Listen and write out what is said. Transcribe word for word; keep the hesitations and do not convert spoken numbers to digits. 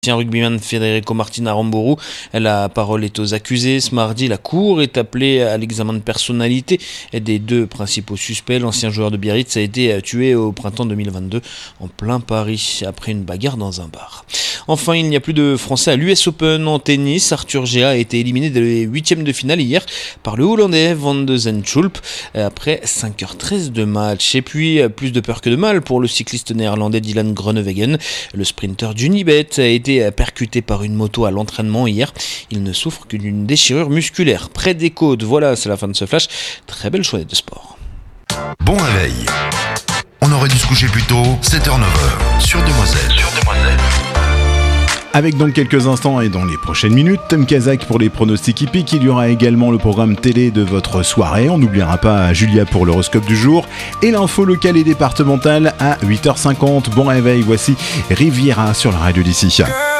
L'ancien rugbyman Federico Martin Aramburu, la parole est aux accusés. Ce mardi, la cour est appelée à l'examen de personnalité des deux principaux suspects. L'ancien joueur de Biarritz a été tué au printemps deux mille vingt-deux en plein Paris après une bagarre dans un bar. Enfin, il n'y a plus de Français à l'U S Open en tennis. Arthur Gea a été éliminé dès les huitièmes de finale hier par le Hollandais Van de Zandschulp après cinq heures treize de match. Et puis, plus de peur que de mal pour le cycliste néerlandais Dylan Groenewegen. Le sprinter d'Unibet a été percuté par une moto à l'entraînement hier. Il ne souffre que d'une déchirure musculaire près des côtes. Voilà, c'est la fin de ce flash. Très belle journée de sport. Bon réveil. On aurait dû se coucher plus tôt, sept heures neuf heures, sur Demoiselle. Sur Demoiselle. Avec dans quelques instants et dans les prochaines minutes, Tom Kazak pour les pronostics hippiques. Il y aura également le programme télé de votre soirée. On n'oubliera pas Julia pour l'horoscope du jour. Et l'info locale et départementale à huit heures cinquante. Bon réveil, voici Riviera sur la radio d'ici.